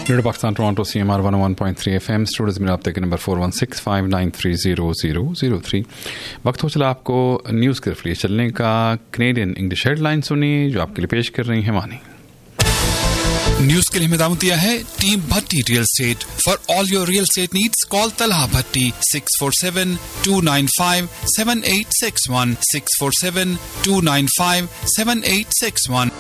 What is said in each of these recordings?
Radio Pakistan Toronto CMR 101.3 FM studios में आप तक नंबर 4165930003। वक्त हो चला आपको न्यूज़ के लिए चलने का। कनेडियन इंग्लिश हेडलाइन सुनिए जो आपके लिए पेश कर रही है मानी। न्यूज के लिए हिदायत दिया है team Bhatti real estate. For all your real estate needs call Talha Bhatti 647-295-7861 647-295-7861।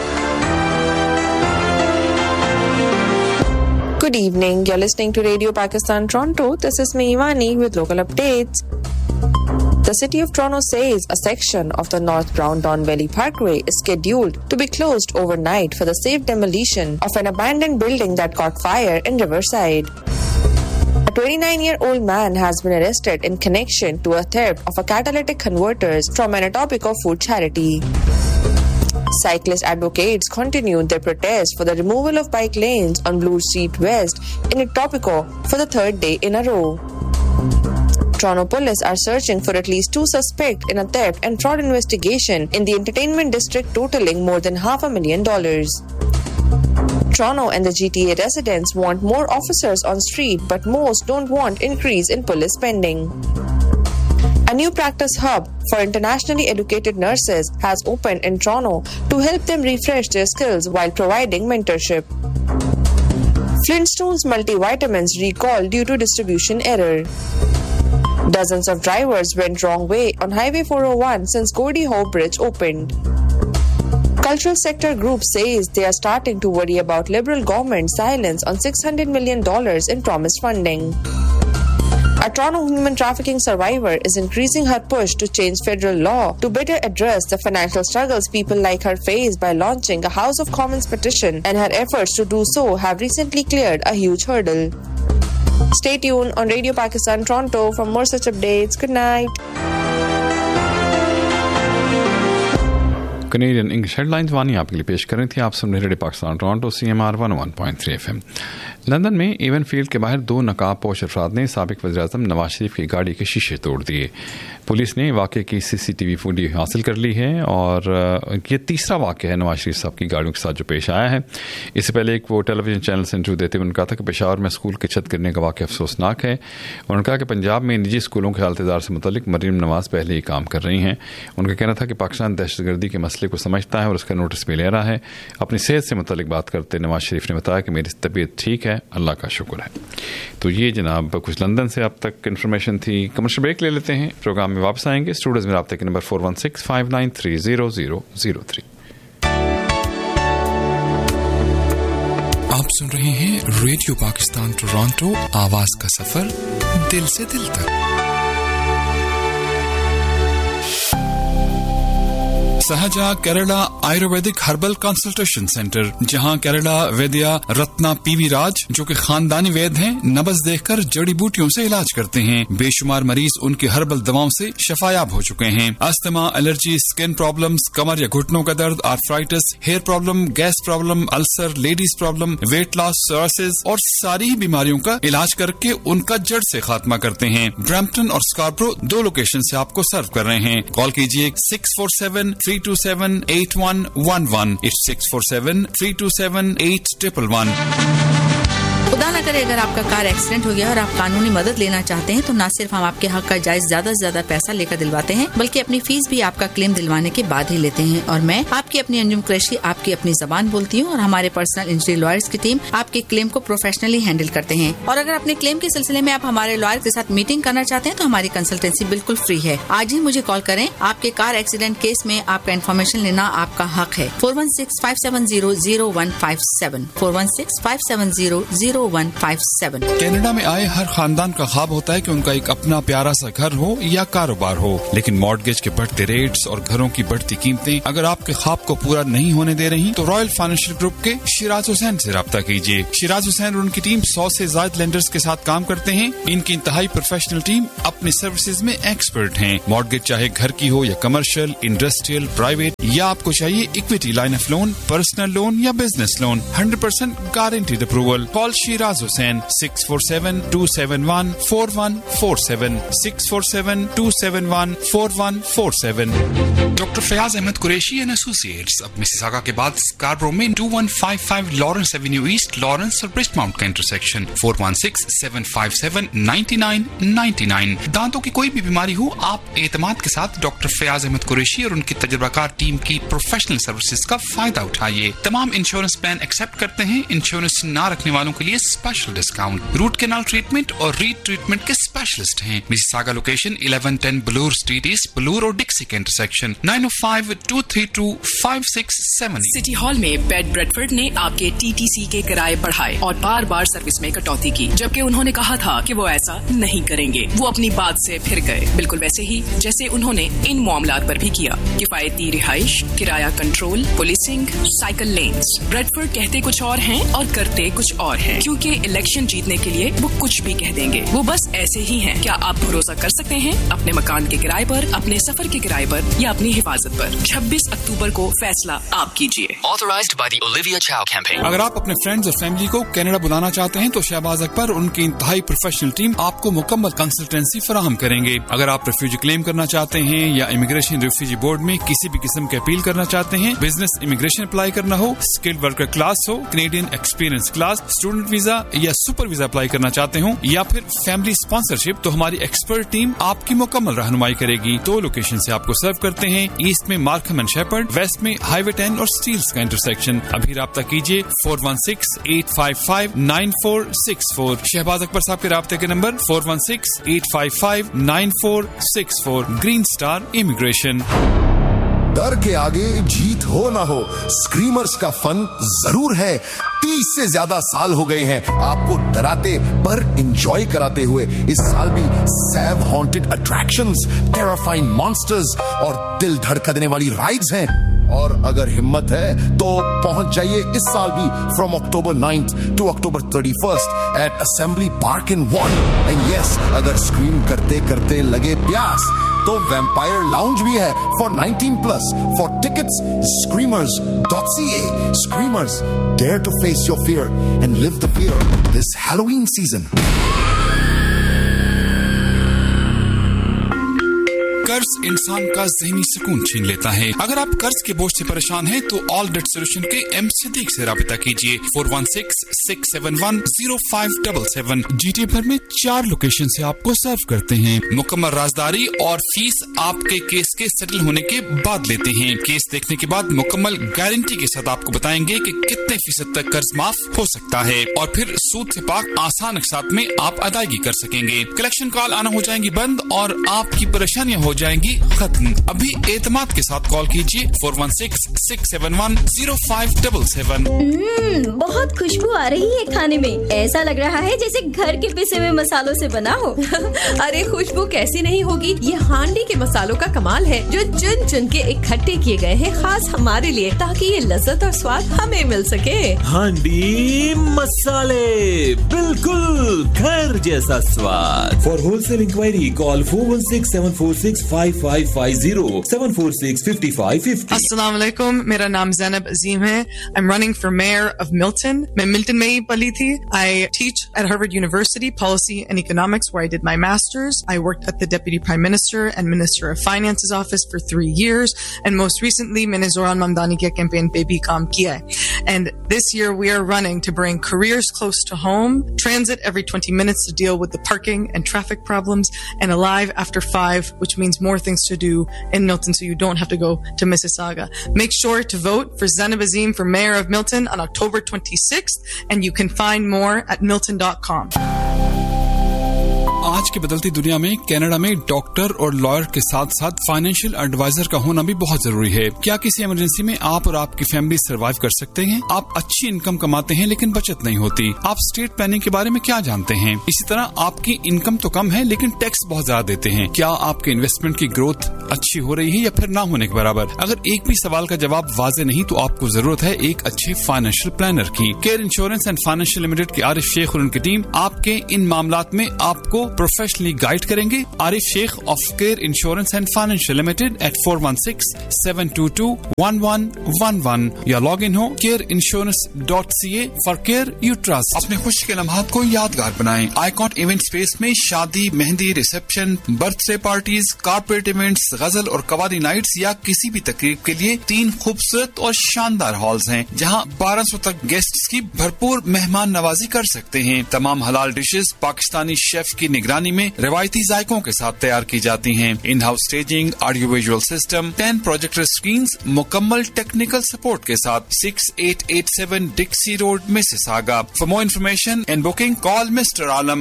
Good evening. You're listening to Radio Pakistan Toronto. This is me, Ivani, with local updates. The City of Toronto says a section of the North Brown Don Valley Parkway is scheduled to be closed overnight for the safe demolition of an abandoned building that caught fire in Riverside. A 29-year-old man has been arrested in connection to a theft of a catalytic converters from an Etobicoke food charity. Cyclist advocates continued their protest for the removal of bike lanes on Bloor Street West in Etobicoke for the third day in a row. Toronto police are searching for at least 2 suspects in a theft and fraud investigation in the entertainment district totaling more than $500,000. Toronto and the GTA residents want more officers on street, but most don't want increase in police spending. A new practice hub for internationally educated nurses has opened in Toronto to help them refresh their skills while providing mentorship. Flintstones multivitamins recalled due to distribution error. Dozens of drivers went wrong way on Highway 401 since Gordie Howe Bridge opened. Cultural sector group says they are starting to worry about Liberal government's silence on $600 million in promised funding. A Toronto human trafficking survivor is increasing her push to change federal law to better address the financial struggles people like her face by launching a House of Commons petition, and her efforts to do so have recently cleared a huge hurdle. Stay tuned on Radio Pakistan Toronto for more such updates. Good night. Canadian English headlines वानी आपके लिए पेश कर रही थी। आप सुन रहे radio Pakistan Toronto CMR 101.3 FM। London में एवन फील्ड के बाहर 2 नकाबपोश अफराद ने साबिक वज़ीर-ए-आज़म नवाज शरीफ की गाड़ी के शीशे तोड़ दिए। पुलिस ने वाक़े की CCTV फुटेज हासिल कर ली है और ये तीसरा वाक़या है नवाज शरीफ साहब की गाड़ियों के साथ जो पेश आया है। इससे पहले एक वो टेलीविजन चैनल से इंटरव्यू देते हुए उन्होंने कहा था कि पेशावर में स्कूल के छत गिरने का वाक़या अफसोसनाक है। उन्होंने कहा कि पंजाब में निजी स्कूलों के हालतदार से मुतल्लिक मरीम नवाज पहले ही काम कर रही हैं। उनका कहना था कि पाकिस्तान दहशतगर्दी के मसले को समझता है और उसका नोटिस भी ले रहा है। अपनी सेहत से मुतल्लिक बात करते नवाज शरीफ ने बताया कि मेरी तबीयत ठीक है, अल्लाह का शुक्र है। तो ये जनाब कुछ लंदन से अब तक इन्फॉर्मेशन थी। कमर्शियल ब्रेक ले लेते हैं, प्रोग्राम में वापस आएंगे। स्टूडियोज में आप तक नंबर 4165930003। आप सुन रहे हैं रेडियो पाकिस्तान टोरंटो, आवाज का सफर दिल से दिल तक। सहजा Kerala Ayurvedic herbal consultation centre, जहां केरला वैद्या रत्ना PV राज जो कि खानदानी वैद्य हैं, नब्ज देखकर जड़ी बूटियों से इलाज करते हैं। बेशुमार मरीज उनकी हर्बल दवाओं से शफायाब हो चुके हैं। अस्थमा, एलर्जी, स्किन प्रॉब्लम्स, कमर या घुटनों का दर्द, arthritis, hair problem, gas problem, ulcer, ladies problem, weight loss, psoriasis और सारी ही बीमारियों का इलाज करके उनका जड़ से खात्मा करते हैं। ब्रैम्पटन और स्कार्बरो 2 लोकेशन से आपको सर्व कर रहे हैं। कॉल कीजिए 647-327-8111। It's 647-327-8111। खुदा न करे अगर आपका कार एक्सीडेंट हो गया और आप कानूनी मदद लेना चाहते हैं तो न सिर्फ हम आपके हक का जायज ज्यादा से ज्यादा पैसा लेकर दिलवाते हैं, बल्कि अपनी फीस भी आपका क्लेम दिलवाने के बाद ही लेते हैं। और मैं आपकी अपनी अंजुम कुरैशी आपकी अपनी जबान बोलती हूँ और हमारे पर्सनल इंजरी लॉयर्स की टीम आपके क्लेम को प्रोफेशनली हैंडल करते हैं। और अगर अपने क्लेम के सिलसिले में आप हमारे लॉयर के साथ मीटिंग करना चाहते हैं तो हमारी कंसल्टेंसी बिल्कुल फ्री है। आज ही मुझे कॉल करें। आपके कार एक्सीडेंट केस में आपका इन्फॉर्मेशन लेना आपका हक है। 416-570-0157 416-570-0157। कनाडा में आए हर खानदान का ख्वाब होता है कि उनका एक अपना प्यारा सा घर हो या कारोबार हो, लेकिन मॉर्गेज के बढ़ते रेट्स और घरों की बढ़ती कीमतें अगर आपके ख्वाब को पूरा नहीं होने दे रही तो रॉयल फाइनेंशियल ग्रुप के शिराज हुसैन से राब्ता कीजिए। शिराज हुसैन और उनकी टीम 100 से ज्यादा लेंडर्स के साथ काम करते हैं। इनकी इंतहाई प्रोफेशनल टीम अपनी सर्विसेज में एक्सपर्ट हैं। मॉर्गेज चाहे घर की हो या कमर्शियल, इंडस्ट्रियल, प्राइवेट, या आपको चाहिए equity line of loan, personal loan या business loan, 100% guaranteed approval. Call Siraj Hussain 647-271-4147 647-271-4147। Doctor Fayaz Ahmad Qureshi and associates अब मिसिसागा के बाद स्कार्बरो में 2155 लॉरेंस एवेन्यू ईस्ट, लॉरेंस और ब्रिस्टमाउंट का इंटरसेक्शन 416-757-9999। दांतों की कोई भी बीमारी हो, आप एतमाद के साथ डॉक्टर फयाज अहमद कुरैशी और उनकी तजुर्बाकार टीम की प्रोफेशनल सर्विसेज का फायदा उठाइए। तमाम इंश्योरेंस प्लान एक्सेप्ट करते हैं। इंश्योरेंस ना रखने वालों के लिए special discount. Root canal treatment और रीट्रीटमेंट के स्पेशलिस्ट हैं। मिसिसागा लोकेशन 1110 बलूर स्ट्रीट ईस्ट, बलूर और डिक्सी के इंटरसेक्शन 905-232-5678। सिटी हॉल में बेड ब्रेडफोर्ड ने आपके TTC के किराए बढ़ाए और बार बार सर्विस में कटौती की, जबकि उन्होंने कहा था कि वो ऐसा नहीं करेंगे। वो अपनी बात से फिर गए, बिल्कुल वैसे ही जैसे उन्होंने इन मामलात पर भी किया। किफायती रिहाइश, किराया control, policing, cycle lens. Bradford कहते कुछ और हैं और करते कुछ और हैं, क्योंकि इलेक्शन जीतने के लिए वो कुछ भी कह देंगे। वो बस ऐसे ही हैं। क्या आप भरोसा कर सकते हैं अपने मकान के किराए पर, अपने सफर के किराए पर या अपनी हिफाजत पर? 26 अक्टूबर को फैसला आप कीजिए। Authorized by the Olivia Chow campaign. अगर आप अपने फ्रेंड्स और फैमिली को कनाडा बुलाना चाहते हैं तो शहबाज अकबर और उनकी इंतहाई प्रोफेशनल टीम आपको मुकम्मल कंसल्टेंसी फराहम करेंगे। अगर आप रेफ्यूजी क्लेम करना चाहते हैं या इमिग्रेशन रेफ्यूजी बोर्ड में किसी भी किस्म के अपील करना चाहते हैं, बिजनेस इमिग्रेशन अप्लाई करना हो, स्किल्ड वर्कर क्लास हो, Canadian experience class, student visa या सुपर वीजा अप्लाई करना चाहते हो या फिर फैमिली स्पॉन्सरशिप, तो हमारी एक्सपर्ट टीम आपकी मुकम्मल रहनुमाई करेगी। 2 लोकेशन से आपको सर्व करते हैं, ईस्ट में मार्कहम एंड शेपर्ड, वेस्ट में हाईवे 10 और स्टील्स का इंटरसेक्शन। अभी राब्ता कीजिए 416-855-9464। शहबाज अकबर साहब के राब्ते के नंबर 416-855-9464। Green star immigration. डर के आगे जीत हो ना हो, स्क्रीमर्स का फन जरूर है। 30 से ज्यादा साल हो गए हैं आपको डराते पर एंजॉय कराते हुए। इस साल भी सैव हॉन्टेड अट्रैक्शंस, टेरिफाइंग मॉन्स्टर्स और दिल धड़का देने वाली राइड्स हैं। और अगर हिम्मत है तो पहुंच जाइए इस साल भी from October 9th to October 31st eight assembly park in von. And yes, अगर स्क्रीम करते करते लगे प्यास तो वैम्पायर लाउंज भी है for 19+। For tickets screamers.ca। Screamers, dare to face your fear and live the fear this Halloween season। कर्ज इंसान का ज़हनी सुकून छीन लेता है। अगर आप कर्ज के बोझ से परेशान हैं तो ऑल डेट सोल्यूशन के एम सिद्दीक से राबिता कीजिए 416-671-0577। GTA भर में 4 लोकेशन से आपको सर्व करते हैं। मुकम्मल राजदारी और फीस आपके केस के सेटल होने के बाद लेते हैं। केस देखने के बाद मुकम्मल गारंटी के साथ आपको बताएंगे कि कितने फीसद तक कर्ज माफ हो सकता है और फिर सूद से पाक आसान अकसात में आप अदायगी कर सकेंगे। कलेक्शन कॉल आना हो जाएंगी बंद और आपकी परेशानियां हो जाएंगी खत्म। अभी एतमाद के साथ कॉल कीजिए 416-671-0577। बहुत खुशबू आ रही है खाने में। ऐसा लग रहा है जैसे घर के पिसे हुए मसालों से बना हो। अरे खुशबू कैसी नहीं होगी, ये हांडी के मसालों का कमाल है जो चुन चुन के इकट्ठे किए गए हैं खास हमारे लिए, ताकि ये लज्जत और स्वाद हमें मिल सके। हांडी मसाले, बिल्कुल घर जैसा स्वाद। For wholesale inquiry call 416-746-5550 746-5550। अस्सलाम वालेकुम, मेरा नाम ज़ैनब अजीम है। I'm running for mayor of Milton. मैं मिल्टन में ही पली थी। I teach at Harvard University Policy and Economics where I did my master's. I worked at the Deputy Prime Minister and Minister of Finance's office for 3 years, and most recently मैंने Zoran Mamdani के campaign पे भी काम किया है। And this year we are running to bring careers close to home, transit every 20 minutes to deal with the parking and traffic problems, and Alive after 5, which means more things to do in Milton so you don't have to go to Mississauga. Make sure to vote for Zainab Azim for Mayor of Milton on October 26th, and you can find more at milton.com. आज की बदलती दुनिया में Canada में doctor और lawyer के साथ साथ फाइनेंशियल एडवाइजर का होना भी बहुत जरूरी है। क्या किसी इमरजेंसी में आप और आपकी फैमिली सर्वाइव कर सकते हैं? आप अच्छी इनकम कमाते हैं लेकिन बचत नहीं होती। आप स्टेट प्लानिंग के बारे में क्या जानते हैं? इसी तरह आपकी इनकम तो कम है लेकिन टैक्स बहुत ज्यादा देते हैं। क्या आपके इन्वेस्टमेंट की ग्रोथ अच्छी हो रही है या फिर ना होने के बराबर? अगर एक भी सवाल का जवाब वाज़ेह नहीं तो आपको जरूरत है एक अच्छे फाइनेंशियल प्लानर की। Care insurance and financial limited के आरिफ शेख और उनकी टीम आपके इन मामलात में आपको प्रोफेशनली गाइड करेंगे। Arif Sheikh of care insurance and financial limited eight 416-722-1111 या लॉग इन हो careinsurance.ca for care you trust. अपने खुशी के लम्हात को यादगार बनाएं। आइकॉन इवेंट स्पेस में शादी, mehndi, reception, birthday parties, corporate events, गजल और कवाली नाइट्स या किसी भी तकरीब के लिए 3 खूबसूरत और शानदार हॉल्स हैं जहां 1200 तक गेस्ट्स की भरपूर मेहमान नवाजी कर सकते हैं। तमाम हलाल डिशेस पाकिस्तानी शेफ की निगरानी में रिवायती जायकों के साथ तैयार की जाती हैं। In house staging, audio visual system, 10 projector screens, मुकम्मल टेक्निकल सपोर्ट के साथ 6887 डिक्सी road, Mississauga. For more information and booking call mister आलम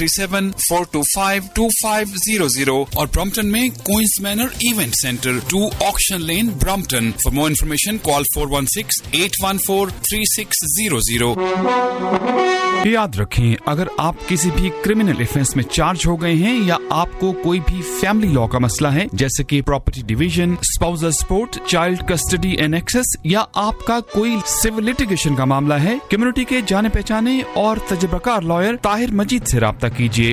437-425-2500 और ब्रम्पटन में queen's manner event centre 2 auction lane Brampton. For more information call 416-814-3600। याद रखें, अगर आप किसी भी क्रिमिनल ऑफेंस में चार्ज हो गए हैं या आपको कोई भी फैमिली लॉ का मसला है जैसे कि property division, spousal support, child custody and access या आपका कोई सिविल लिटिगेशन का मामला है, कम्युनिटी के जाने पहचाने और तजुर्बाकार लॉयर ताहिर मजीद से राब्ता कीजिए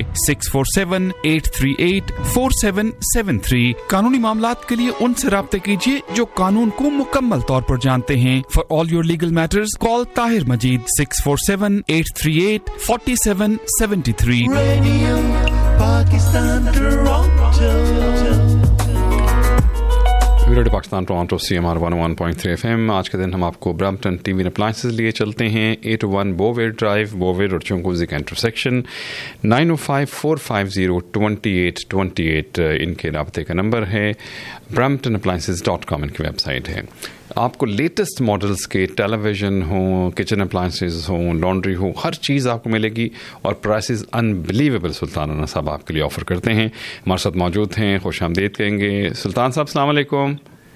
647-838-4773। कानूनी मामलात के लिए उनसे राब्ता कीजिए जो कानून को मुकम्मल तौर पर जानते हैं। For all your legal matters call Tahir Majeed 647-838-4773। Radio Pakistan Toronto CMR 101.3 FM। आज के दिन हम आपको ब्रम्पटन टीवी अप्लायंसेस लिए चलते हैं। 801 बोवेड ड्राइव, बोवेड और चुंकुजी का इंटरसेक्शन। 905-450-2828 इनके राब्ते का नंबर है। bramptonappliances.com इनकी वेबसाइट है। आपको लेटेस्ट मॉडल्स के टेलीविज़न हो, किचन अप्लायंसेस हो, लॉन्ड्री हो, हर चीज़ आपको मिलेगी और प्राइसेस अनबिलीवेबल सुल्तान राना साहब आपके लिए ऑफ़र करते हैं। हमारे साथ मौजूद हैं, खुश आमदीद कहेंगे सुल्तान साहब। अस्सलाम वालेकुम।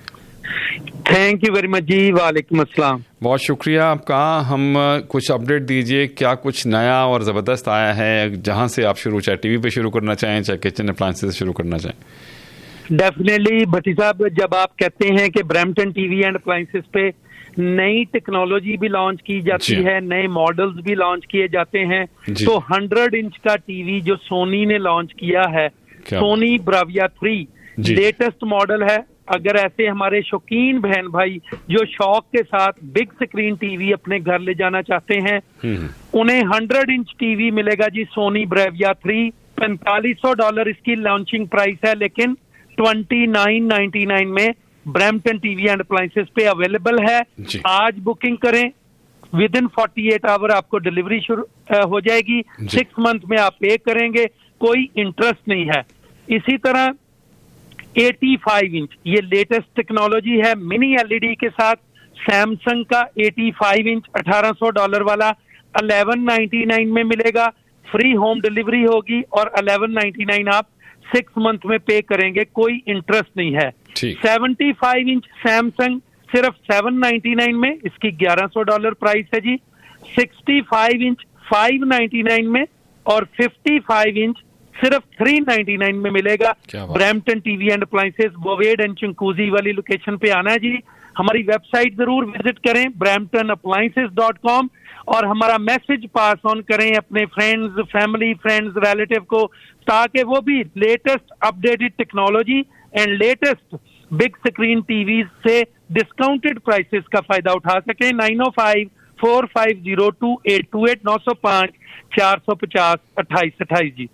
थैंक यू वेरी मच जी। वालेकुम अस्सलाम। बहुत शुक्रिया आपका। हम कुछ अपडेट दीजिए, क्या कुछ नया और ज़बरदस्त आया है जहाँ से आप शुरू, चाहे टीवी पे शुरू करना चाहें, चाहे किचन अप्लायंसेस शुरू करना चाहें। डेफिनेटली भट्टी साहब, जब आप कहते हैं कि ब्रैम्पटन टीवी एंड अप्लायंसेस पे नई टेक्नोलॉजी भी लॉन्च की जाती है, नए मॉडल्स भी लॉन्च किए जाते हैं, तो 100 इंच का टीवी जो सोनी ने लॉन्च किया है, सोनी ब्राविया 3 लेटेस्ट मॉडल है। अगर ऐसे हमारे शौकीन बहन भाई जो शौक के साथ बिग स्क्रीन टीवी अपने घर ले जाना चाहते हैं, उन्हें 100 इंच टीवी मिलेगा जी सोनी ब्राविया 3। $4500 इसकी लॉन्चिंग प्राइस है, लेकिन 2999 में ब्रैम्पटन टीवी एंड अप्लायंसेस पे अवेलेबल है। आज बुकिंग करें, विद इन 48 आवर आपको डिलीवरी शुरू हो जाएगी। 6 मंथ में आप पे करेंगे, कोई इंटरेस्ट नहीं है। इसी तरह 85 इंच ये लेटेस्ट टेक्नोलॉजी है, मिनी LED के साथ सैमसंग का 85 इंच $1800 वाला 1199 में मिलेगा। फ्री होम डिलीवरी होगी और 1199 आप 6 मंथ में पे करेंगे, कोई इंटरेस्ट नहीं है। 75 इंच सैमसंग सिर्फ 799 में, इसकी $1100 प्राइस है जी। 65 इंच 599 में और 55 इंच सिर्फ 399 में मिलेगा। Brampton TV and appliances बोवेड and चिंकूजी वाली लोकेशन पे आना है जी। हमारी वेबसाइट जरूर विजिट करें bramptonappliances.com और हमारा मैसेज पास ऑन करें अपने फ्रेंड्स, फैमिली, फ्रेंड्स, रिलेटिव को, ताकि वो भी latest updated technology and latest big screen TV से डिस्काउंटेड प्राइसेस का फायदा उठा सकें। 905-450-2828 905-450-2828 जी।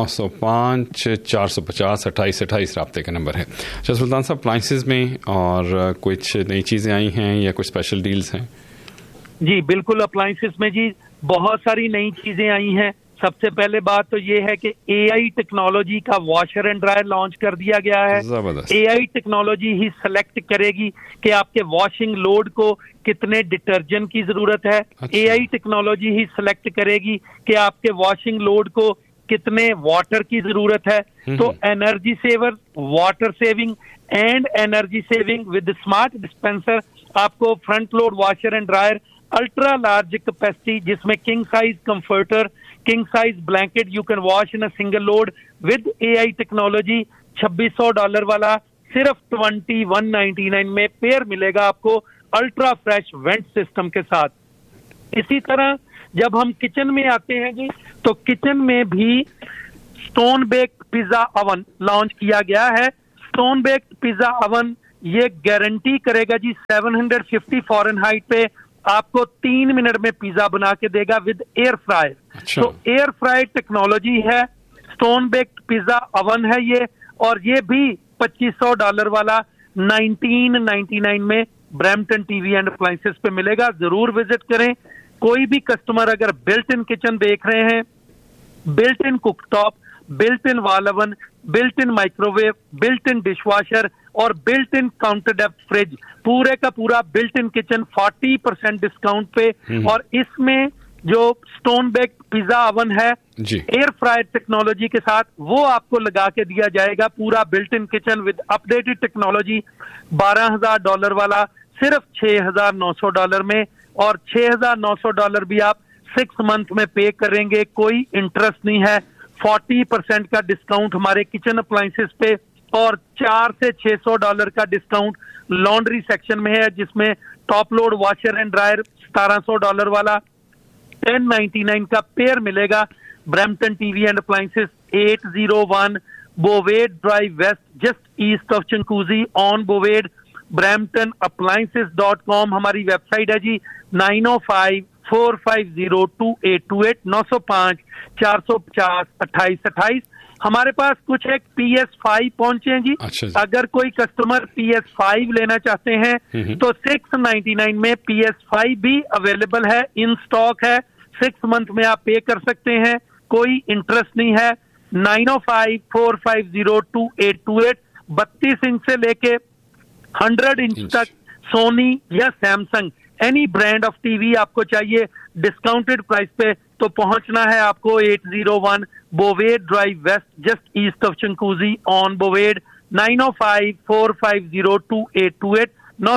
905-450-2828 राब्ते का नंबर है। अच्छा सुल्तान साहब, अप्लायंसेस में और कुछ नई चीज़ें आई हैं या कुछ स्पेशल डील्स हैं? जी बिल्कुल, अप्लायंसेस में जी बहुत सारी नई चीजें आई हैं। सबसे पहले बात तो ये है कि AI टेक्नोलॉजी का वॉशर एंड ड्रायर लॉन्च कर दिया गया है। AI टेक्नोलॉजी ही सेलेक्ट करेगी कि आपके वॉशिंग लोड को कितने डिटर्जेंट की जरूरत है। AI टेक्नोलॉजी ही सेलेक्ट करेगी कि आपके वॉशिंग लोड को कितने वाटर की जरूरत है। तो energy saver, water saving and energy saving with smart dispenser आपको front load washer and dryer ultra large capacity, जिसमें king size comforter, king size blanket you can wash in a single load with AI technology $2600 वाला सिर्फ 2199 में pair मिलेगा आपको ultra fresh went system के साथ। इसी तरह जब हम किचन में आते हैं जी, तो किचन में भी stone baked pizza oven launch किया गया है। स्टोन बेक्ड पिज्जा अवन ये गारंटी करेगा जी 750 फ़ारेनहाइट पे आपको 3 मिनट में पिज्जा बना के देगा विद एयर फ्रायर। तो एयर फ्रायर टेक्नोलॉजी है, स्टोन बेक्ड पिज्जा अवन है ये, और ये भी $2500 वाला 1999 में ब्रैम्पटन टीवी एंड अप्लायंसेस पे मिलेगा। जरूर विजिट करें। कोई भी कस्टमर अगर बिल्ट इन किचन देख रहे हैं, built in cooktop, built in wall oven, built in microwave, built in dishwasher और built in counter depth fridge, पूरे का पूरा बिल्ट इन किचन 40% डिस्काउंट पे। और इसमें जो स्टोन बेक्ड पिज्जा अवन है एयर फ्रायर टेक्नोलॉजी के साथ, वो आपको लगा के दिया जाएगा। पूरा built in kitchen with updated technology $12,000 वाला सिर्फ $6,900 में, और $6,900 भी आप 6 मंथ में पे करेंगे, कोई इंटरेस्ट नहीं है। 40% का डिस्काउंट हमारे किचन अप्लायंसेस पे और $400 से $600 का डिस्काउंट लॉन्ड्री सेक्शन में है, जिसमें top load washer and dryer $1700 वाला 1099 का पेयर मिलेगा। Brampton TV and appliances 801 बोवेड drive waste, just east of चंकूजी on बोवेड। Brampton appliances.com हमारी वेबसाइट है जी। 905-450-2828 905-450-2828। हमारे पास कुछ एक PS5 पहुंचे हैं जी। अगर कोई कस्टमर PS5 लेना चाहते हैं तो 699 में PS5 भी अवेलेबल है, इन स्टॉक है। 6 मंथ में आप पे कर सकते हैं, कोई इंटरेस्ट नहीं है। 905-450-2828। 32 इंच से लेके 100 इंच तक सोनी या Samsung any brand of TV आपको चाहिए डिस्काउंटेड प्राइस पे, तो पहुंचना है आपको 801 बोवेड drive waste, just east of चंकूजी on बोवेड। 905-450-2828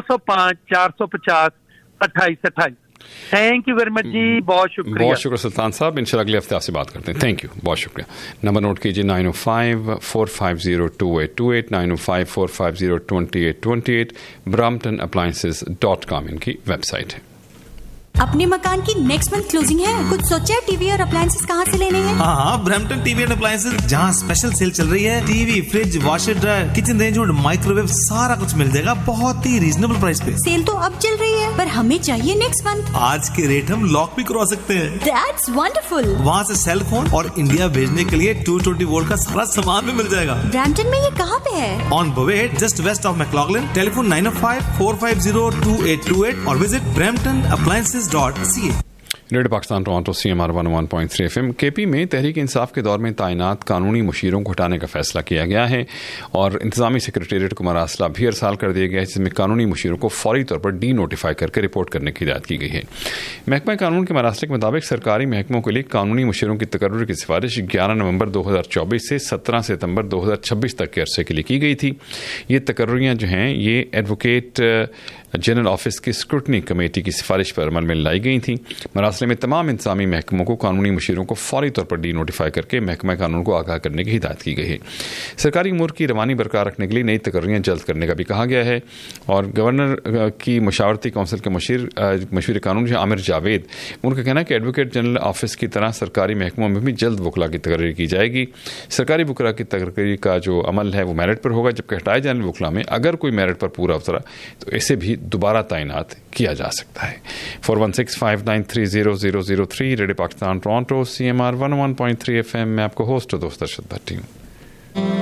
905-450-2828। Thank you very much जी, बहुत शुक्रिया। बहुत शुक्रिया सुल्तान साहब, इंशाल्लाह अगले हफ्ते आपसे बात करते हैं। थैंक यू, बहुत शुक्रिया। नंबर नोट कीजिए 905-450-2828 905-450-2828। bramptonappliances.com इनकी वेबसाइट है। अपने मकान की नेक्स्ट मंथ क्लोजिंग है, कुछ सोचा है टीवी और अप्लायंसेस कहाँ से लेने हैं? हाँ, ब्रैम्पटन टीवी एंड अप्लायंसेस, जहाँ स्पेशल सेल चल रही है। TV, fridge, washer dryer, kitchen range और माइक्रोवेव सारा कुछ मिल जाएगा बहुत ही रीजनेबल प्राइस पे। सेल तो अब चल रही है, पर हमें चाहिए नेक्स्ट मंथ। आज के रेट हम लॉक भी करवा सकते हैं। That's wonderful। वहाँ से सेल फोन और इंडिया भेजने के लिए 220 वोल्ट का सारा सामान भी मिल जाएगा। ब्रैम्पटन में ये कहाँ पे है? On बोवेड, just waste of मैक्लॉगलिन। Telephone 905-450-2828 और visit bramptonappliances.ca। Radio Pakistan Toronto CMR 101.3 FM। KP में तहरीक इंसाफ के दौर में तैनात कानूनी मुशीरों को हटाने का फैसला किया गया है और इंतजामी सेक्रेटेरिएट को मरासला भी अरसाल कर दिया गया है, जिसमें कानूनी मुशीरों को फौरी तौर पर डी नोटिफाई करके रिपोर्ट करने की हिदायत की गई है। महकमा कानून के मरासले के मुताबिक सरकारी महकमों के लिए कानूनी मुशीरों की तकर्रुर की सिफारिश 11 नवंबर 2024 से 17 सितंबर 2026 तक के अरसे के लिए की गई थी। ये तकर्रुरियाँ जो हैं ये एडवोकेट जनरल ऑफिस की स्क्रूटनी कमेटी की सिफारिश पर अमल में लाई गई थी। मरासले में तमाम इंतजामी महकमों को कानूनी मुशीरों को फौरी तौर पर डी नोटिफाई करके महकमा कानून को आगाह करने की हिदायत की गई है। सरकारी उमूर की रवानी बरकरार रखने के लिए नई तकर्रियाँ जल्द करने का भी कहा गया है। और गवर्नर की मशावरती कौंसिल के मशीर कानून आमिर जावेद, उनका कहना है कि एडवोकेट जनरल ऑफिस की तरह सरकारी महकमों में भी जल्द वकला की तकर्री की जाएगी। सरकारी वकला की तकर्री का जो अमल है वो मेरिट पर होगा, जबकि हटाए जाने वकला में अगर कोई मेरिट पर पूरा उतरा तो इसे भी दोबारा तैनात किया जा सकता है। 4165930003 radio Pakistan Toronto CMR 101.3 FM में आपको होस्ट दोस्त अरशद भट्टी हूँ।